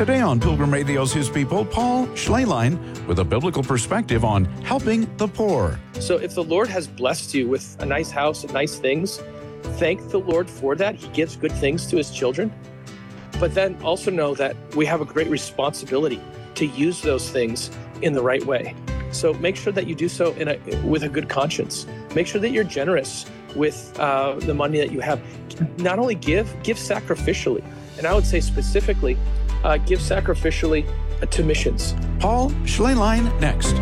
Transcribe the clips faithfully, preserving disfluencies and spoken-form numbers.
Today on Pilgrim Radio's His People, Paul Schleierlein with a biblical perspective on helping the poor. So if the Lord has blessed you with a nice house and nice things, thank the Lord for that. He gives good things to his children. But then also know that we have a great responsibility to use those things in the right way. So make sure that you do so in a, with a good conscience. Make sure that you're generous with uh, the money that you have. Not only give, give sacrificially. And I would say specifically, uh, give sacrificially uh, to missions. Paul Schleierlein next.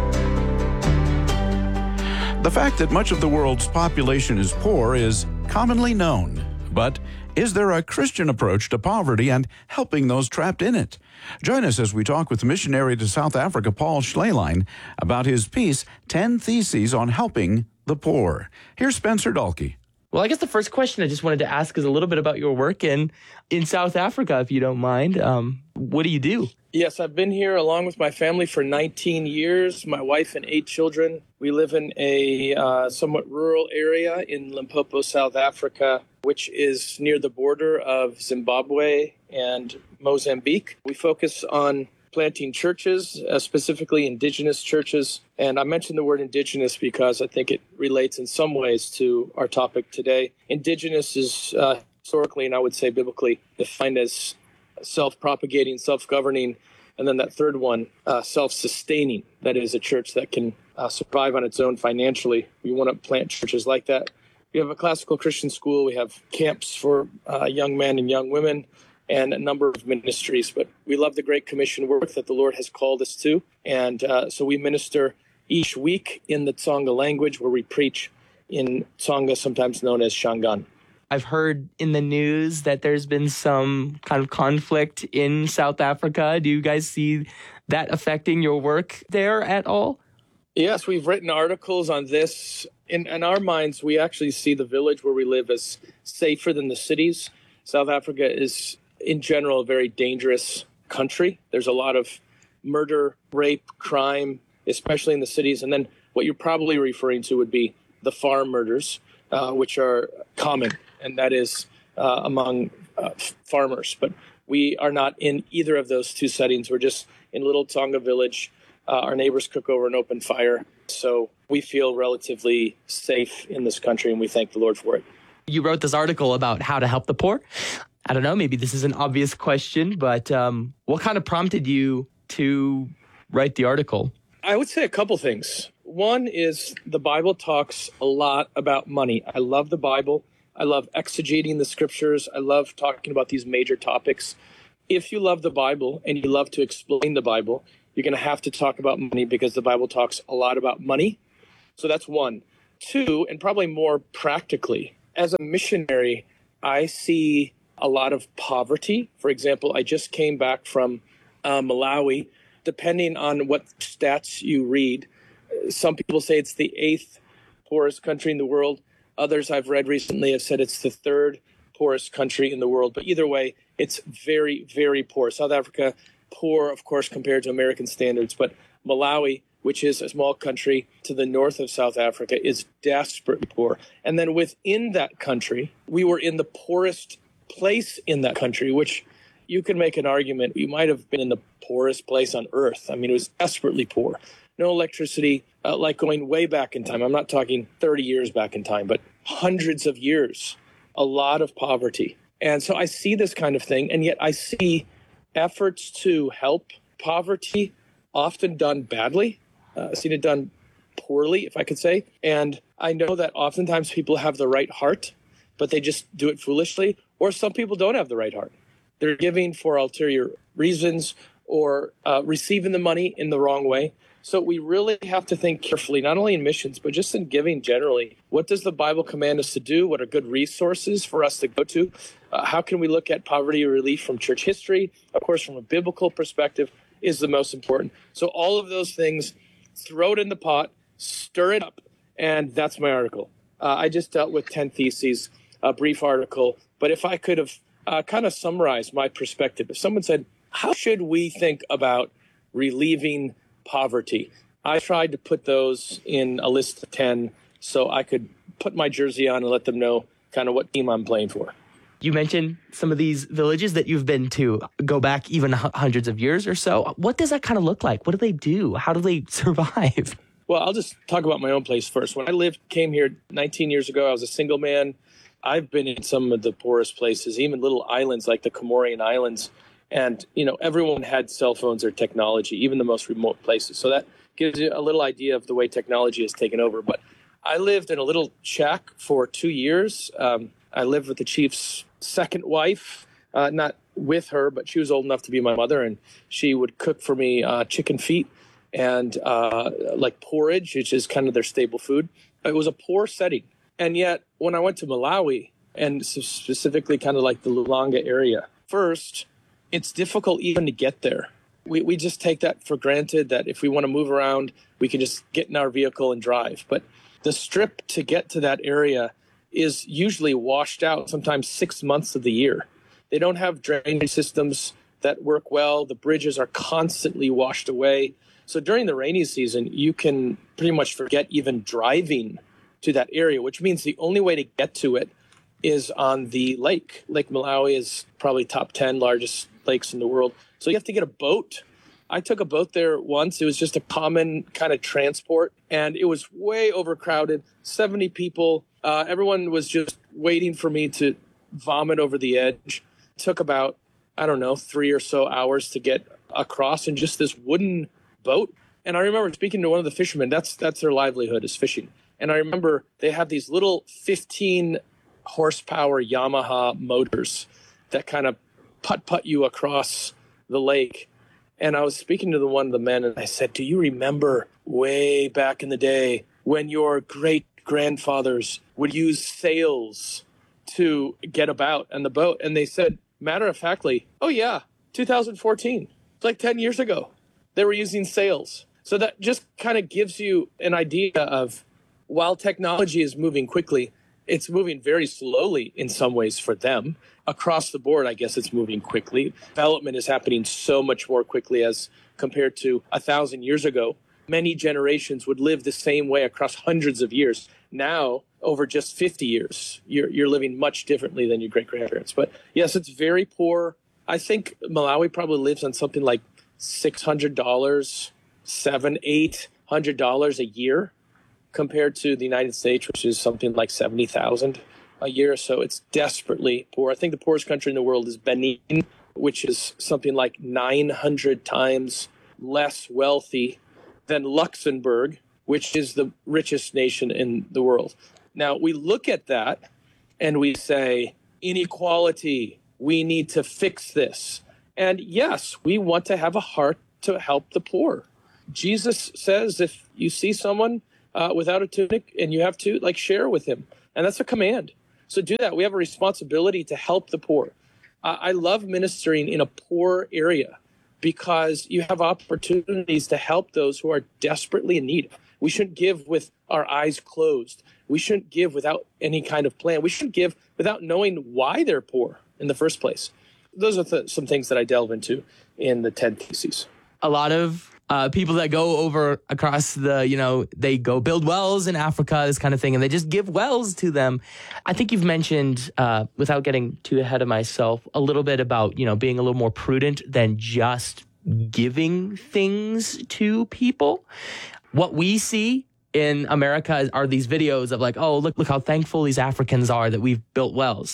The fact that much of the world's population is poor is commonly known. But is there a Christian approach to poverty and helping those trapped in it? Join us as we talk with missionary to South Africa, Paul Schleierlein, about his piece, ten Theses on Helping the Poor. Here's Spencer Dalkey. Well, I guess the first question I just wanted to ask is a little bit about your work in, in South Africa, if you don't mind. Um, what do you do? Yes, I've been here along with my family for nineteen years, my wife and eight children. We live in a uh, somewhat rural area in Limpopo, South Africa, which is near the border of Zimbabwe and Mozambique. We focus on planting churches, uh, specifically indigenous churches. And I mentioned the word indigenous because I think it relates in some ways to our topic today. Indigenous is uh, historically, and I would say biblically, defined as self-propagating, self-governing, and then that third one, uh, self-sustaining. That is a church that can uh, survive on its own financially. We want to plant churches like that. We have a classical Christian school. We have camps for uh, young men and young women, and a number of ministries. But we love the Great Commission work that the Lord has called us to. And uh, so we minister each week in the Tsonga language, where we preach in Tsonga, sometimes known as Shangaan. I've heard in the news that there's been some kind of conflict in South Africa. Do you guys see that affecting your work there at all? Yes, we've written articles on this. In, in our minds, we actually see the village where we live as safer than the cities. South Africa is, in general, a very dangerous country. There's a lot of murder, rape, crime, especially in the cities. And then what you're probably referring to would be the farm murders, uh, which are common, and that is uh, among uh, farmers. But we are not in either of those two settings. We're just in Little Tsonga village. Uh, our neighbors cook over an open fire. So we feel relatively safe in this country, and we thank the Lord for it. You wrote this article about how to help the poor. I don't know, maybe this is an obvious question, but um, what kind of prompted you to write the article? I would say a couple things. One is the Bible talks a lot about money. I love the Bible. I love exegeting the scriptures. I love talking about these major topics. If you love the Bible and you love to explain the Bible, you're going to have to talk about money because the Bible talks a lot about money. So that's one. Two, and probably more practically, as a missionary, I see a lot of poverty. For example, I just came back from uh, Malawi. Depending on what stats you read, some people say it's the eighth poorest country in the world. Others I've read recently have said it's the third poorest country in the world. But either way, it's very, very poor. South Africa, poor, of course, compared to American standards. But Malawi, which is a small country to the north of South Africa, is desperately poor. And then within that country, we were in the poorest place in that country, which you can make an argument. You might have been in the poorest place on earth. I mean, it was desperately poor. No electricity, uh, like going way back in time. I'm not talking thirty years back in time, but hundreds of years, a lot of poverty. And so I see this kind of thing, and yet I see efforts to help poverty often done badly. Uh, I've seen it done poorly, if I could say. And I know that oftentimes people have the right heart, but they just do it foolishly. Or some people don't have the right heart. They're giving for ulterior reasons or uh, receiving the money in the wrong way. So we really have to think carefully, not only in missions, but just in giving generally. What does the Bible command us to do? What are good resources for us to go to? Uh, how can we look at poverty relief from church history? Of course, from a biblical perspective is the most important. So all of those things, throw it in the pot, stir it up, and that's my article. Uh, I just dealt with ten Theses, a brief article. But if I could have uh, kind of summarized my perspective, if someone said, how should we think about relieving poverty? I tried to put those in a list of ten so I could put my jersey on and let them know kind of what team I'm playing for. You mentioned some of these villages that you've been to go back even h- hundreds of years or so. What does that kind of look like? What do they do? How do they survive? Well, I'll just talk about my own place first. When I lived, came here nineteen years ago, I was a single man. I've been in some of the poorest places, even little islands like the Comorian Islands. And, you know, everyone had cell phones or technology, even the most remote places. So that gives you a little idea of the way technology has taken over. But I lived in a little shack for two years. Um, I lived with the chief's second wife, uh, not with her, but she was old enough to be my mother, and she would cook for me uh, chicken feet and uh, like porridge, which is kind of their staple food. It was a poor setting. And yet, when I went to Malawi, and specifically kind of like the Lulanga area, first, it's difficult even to get there. We we just take that for granted, that if we want to move around, we can just get in our vehicle and drive. But the strip to get to that area is usually washed out sometimes six months of the year. They don't have drainage systems that work well. The bridges are constantly washed away. So during the rainy season, you can pretty much forget even driving to that area, which means the only way to get to it is on the lake. Lake Malawi is probably top ten largest lakes in the world. So you have to get a boat. I took a boat there once. It was just a common kind of transport, and it was way overcrowded, seventy people. Uh, everyone was just waiting for me to vomit over the edge. It took about, I don't know, three or so hours to get across in just this wooden boat. And I remember speaking to one of the fishermen. That's that's their livelihood, is fishing. And I remember they have these little fifteen horsepower Yamaha motors that kind of putt-putt you across the lake. And I was speaking to the one of the men, and I said, do you remember way back in the day when your great-grandfathers would use sails to get about on the boat? And they said, matter-of-factly, oh, yeah, two thousand fourteen. It's like ten years ago. They were using sails. So that just kind of gives you an idea of, while technology is moving quickly, it's moving very slowly in some ways for them. Across the board, I guess it's moving quickly. Development is happening so much more quickly as compared to a thousand years ago. Many generations would live the same way across hundreds of years. Now, over just fifty years, you're, you're living much differently than your great-grandparents. But yes, it's very poor. I think Malawi probably lives on something like six hundred dollars, seven, eight hundred dollars a year, compared to the United States, which is something like seventy thousand a year. So it's desperately poor. I think the poorest country in the world is Benin, which is something like nine hundred times less wealthy than Luxembourg, which is the richest nation in the world. Now, we look at that and we say, inequality, we need to fix this. And yes, we want to have a heart to help the poor. Jesus says if you see someone uh, without a tunic and you have to, like, share with him. And that's a command. So do that. We have a responsibility to help the poor. Uh, I love ministering in a poor area because you have opportunities to help those who are desperately in need. We shouldn't give with our eyes closed. We shouldn't give without any kind of plan. We shouldn't give without knowing why they're poor in the first place. Those are th- some things that I delve into in the TED Theses. A lot of uh, people that go over across the, you know, they go build wells in Africa, this kind of thing, and they just give wells to them. I think you've mentioned, uh, without getting too ahead of myself, a little bit about, you know, being a little more prudent than just giving things to people. What we see in America are these videos of like, oh, look, look how thankful these Africans are that we've built wells.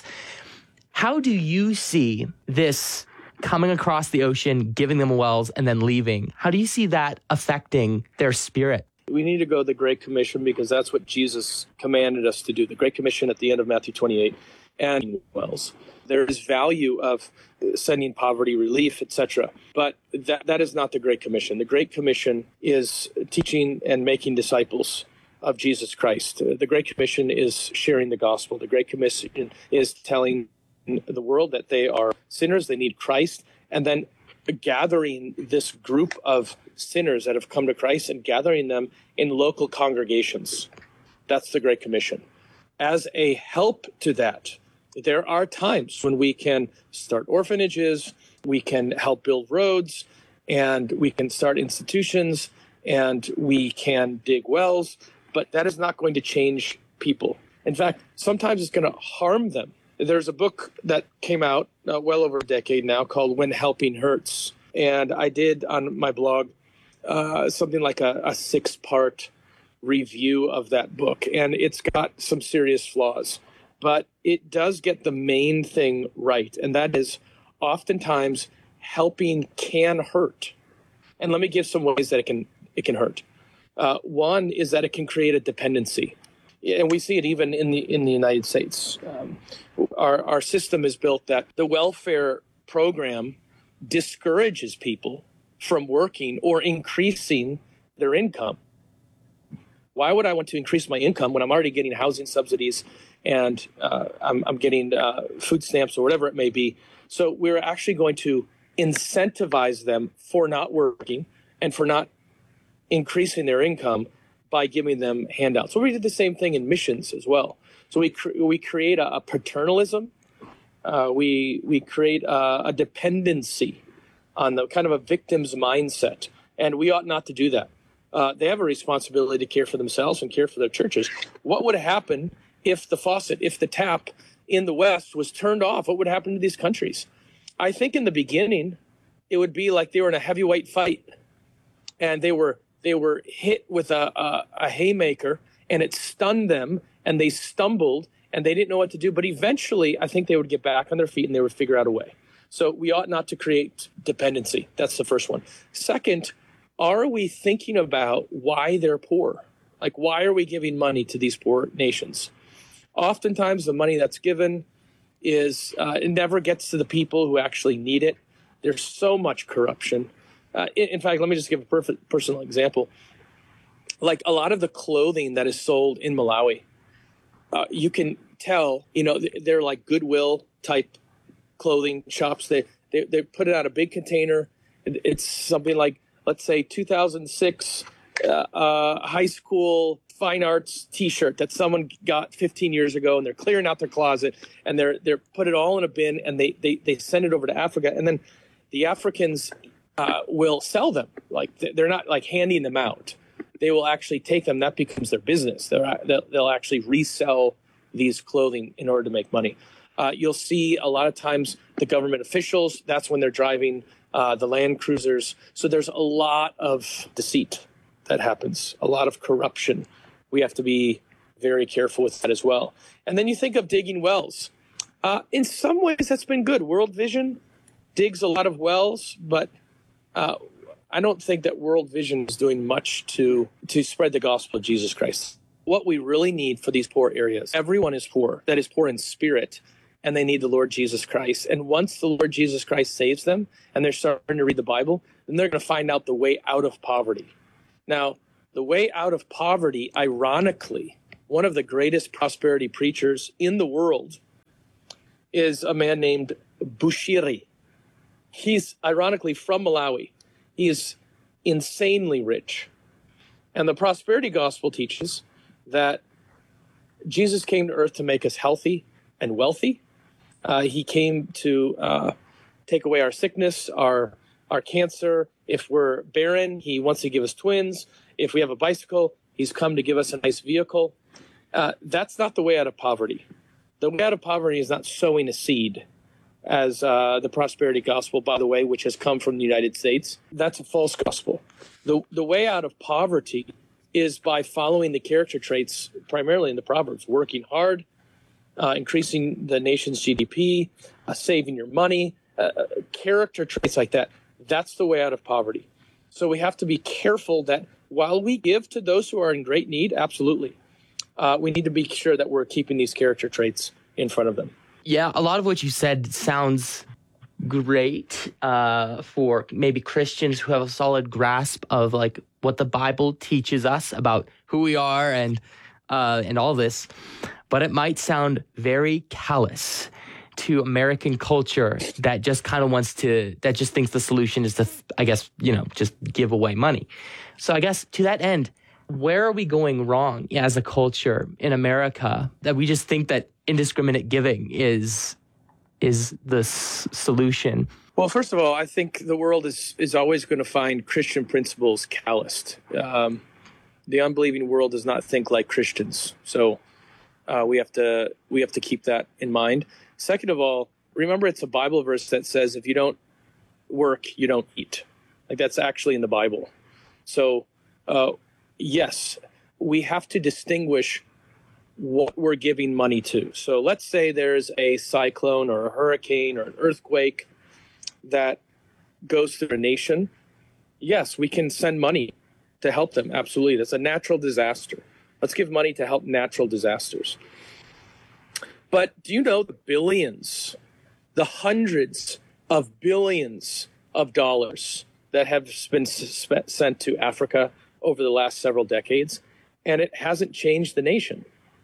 How do you see this coming across the ocean, giving them wells, and then leaving? How do you see that affecting their spirit? We need to go to the Great Commission because that's what Jesus commanded us to do. The Great Commission at the end of Matthew twenty-eight and wells. There is value of sending poverty relief, et cetera. But that that is not the Great Commission. The Great Commission is teaching and making disciples of Jesus Christ. The Great Commission is sharing the gospel. The Great Commission is telling the world that they are sinners, they need Christ, and then gathering this group of sinners that have come to Christ and gathering them in local congregations. That's the Great Commission. As a help to that, there are times when we can start orphanages, we can help build roads, and we can start institutions, and we can dig wells, but that is not going to change people. In fact, sometimes it's going to harm them There's a book that came out uh, well over a decade now called When Helping Hurts. And I did on my blog uh, something like a, a six-part review of that book. And it's got some serious flaws. But it does get the main thing right. And that is oftentimes helping can hurt. And let me give some ways that it can it can hurt. Uh, one is that it can create a dependency. And we see it even in the in the United States. Um, our, our system is built that the welfare program discourages people from working or increasing their income. Why would I want to increase my income when I'm already getting housing subsidies and uh, I'm, I'm getting uh, food stamps or whatever it may be? So we're actually going to incentivize them for not working and for not increasing their income by giving them handouts. So we did the same thing in missions as well. So we cre- we create a, a paternalism. Uh, we we create a, a dependency on the kind of a victim's mindset, and we ought not to do that. Uh, they have a responsibility to care for themselves and care for their churches. What would happen if the faucet, if the tap in the West was turned off? What would happen to these countries? I think in the beginning, it would be like they were in a heavyweight fight, and they were they were hit with a, a, a haymaker, and it stunned them, and they stumbled, and they didn't know what to do. But eventually, I think they would get back on their feet, and they would figure out a way. So we ought not to create dependency. That's the first one. Second, are we thinking about why they're poor? Like, why are we giving money to these poor nations? Oftentimes, the money that's given is uh, it never gets to the people who actually need it. There's so much corruption. Uh, in, in fact, let me just give a perfect personal example. Like a lot of the clothing that is sold in Malawi, uh, you can tell, you know, they're like Goodwill type clothing shops. They, they, they put it out a big container. It's something like, let's say, two thousand six uh, uh, high school fine arts T-shirt that someone got fifteen years ago, and they're clearing out their closet, and they're they're put it all in a bin, and they they they send it over to Africa, and then the Africans uh, will sell them. Like they're not like handing them out; they will actually take them. That becomes their business. They're, they'll they'll actually resell these clothing in order to make money. Uh, you'll see a lot of times the government officials. That's when they're driving uh, the Land Cruisers. So there's a lot of deceit that happens, a lot of corruption. We have to be very careful with that as well. And then you think of digging wells. Uh, in some ways, that's been good. World Vision digs a lot of wells, but uh, I don't think that World Vision is doing much to, to spread the gospel of Jesus Christ. What we really need for these poor areas, everyone is poor, that is poor in spirit, and they need the Lord Jesus Christ. And once the Lord Jesus Christ saves them and they're starting to read the Bible, then they're going to find out the way out of poverty. Now, the way out of poverty, ironically, one of the greatest prosperity preachers in the world is a man named Bushiri. He's ironically from Malawi. He is insanely rich. And the prosperity gospel teaches that Jesus came to earth to make us healthy and wealthy. Uh, he came to uh, take away our sickness, our our cancer. If we're barren, he wants to give us twins. If we have a bicycle, he's come to give us a nice vehicle. Uh, that's not the way out of poverty. The way out of poverty is not sowing a seed, as uh, the prosperity gospel, by the way, which has come from the United States. That's a false gospel. The, the way out of poverty is by following the character traits, primarily in the Proverbs, working hard, uh, increasing the nation's G D P, uh, saving your money, uh, character traits like that. That's the way out of poverty. So we have to be careful that while we give to those who are in great need, absolutely, uh, we need to be sure that we're keeping these character traits in front of them. Yeah, a lot of what you said sounds great uh, for maybe Christians who have a solid grasp of like what the Bible teaches us about who we are and uh, and all this, but it might sound very callous to American culture that just kind of wants to, that just thinks the solution is to, I guess, you know, just give away money. So I guess to that end, where are we going wrong as a culture in America that we just think that indiscriminate giving is is the s- solution? Well, first of all, I think the world is, is always going to find Christian principles calloused. Um, the unbelieving world does not think like Christians. So uh, we have to we have to keep that in mind. Second of all, remember it's a Bible verse that says if you don't work, you don't eat. Like that's actually in the Bible. So, uh, yes, we have to distinguish what we're giving money to. So let's say there's a cyclone or a hurricane or an earthquake that goes through a nation. Yes, we can send money to help them. Absolutely. That's a natural disaster. Let's give money to help natural disasters. But do you know the billions, the hundreds of billions of dollars that have been sp- sent to Africa over the last several decades, and it hasn't changed the nation?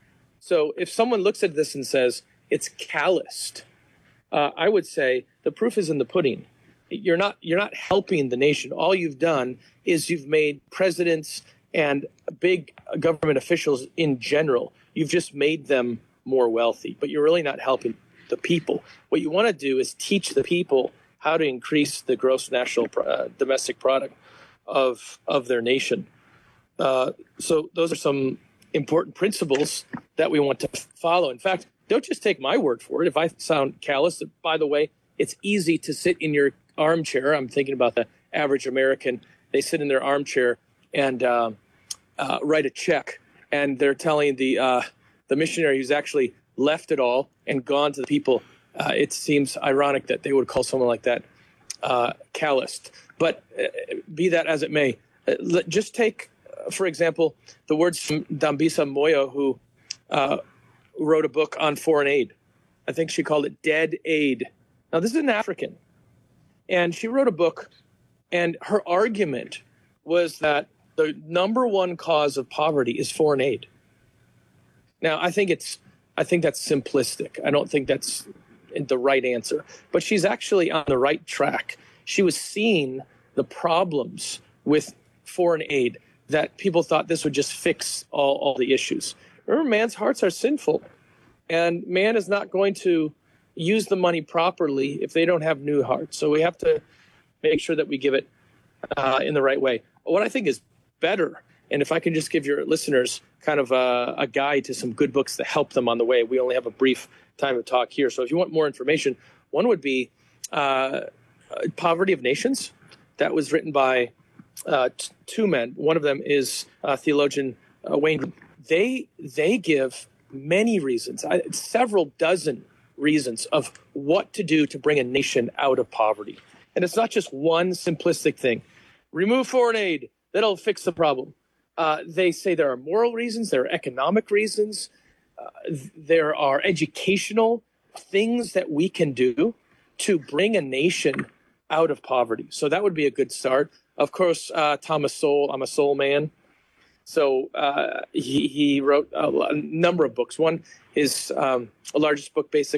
So if someone looks at this and says it's calloused, uh, I would say the proof is in the pudding. You're not you're not helping the nation. All you've done is you've made presidents and big government officials in general, you've just made them more wealthy, but you're really not helping the people. What you want to do is teach the people how to increase the gross national uh, domestic product of of their nation. Uh, so those are some important principles that we want to follow. In fact, don't just take my word for it. If I sound callous, by the way, it's easy to sit in your armchair. I'm thinking about the average American. They sit in their armchair and uh, uh, write a check, and they're telling the uh, the missionary who's actually left it all and gone to the people. Uh, it seems ironic that they would call someone like that uh, calloused. But uh, be that as it may, uh, let, just take, uh, for example, the words from Dambisa Moyo, who uh, wrote a book on foreign aid. I think she called it Dead Aid. Now, this is an African. And she wrote a book, and her argument was that the number one cause of poverty is foreign aid. Now, I think it's, I think that's simplistic. I don't think that's the right answer. But she's actually on the right track. She was seeing the problems with foreign aid, that people thought this would just fix all, all the issues. Remember, man's hearts are sinful, and man is not going to use the money properly if they don't have new hearts. So we have to make sure that we give it uh, in the right way. What I think is better, and if I can just give your listeners kind of a, a guide to some good books to help them on the way. We only have a brief time to talk here. So if you want more information, one would be uh, Poverty of Nations. That was written by uh, t- two men. One of them is uh, theologian uh, Wayne. They, they give many reasons, I, several dozen reasons of what to do to bring a nation out of poverty. And it's not just one simplistic thing. Remove foreign aid. That'll fix the problem. Uh, they say there are moral reasons, there are economic reasons, uh, th- there are educational things that we can do to bring a nation out of poverty. So that would be a good start. Of course, uh, Thomas Sowell, I'm a Sowell man. So uh, he, he wrote a, a number of books. One is um, the largest book basically